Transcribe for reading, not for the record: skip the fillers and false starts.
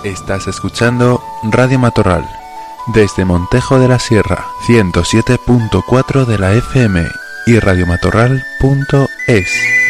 Estás escuchando Radio Matorral, desde Montejo de la Sierra, 107.4 de la FM y radiomatorral.es.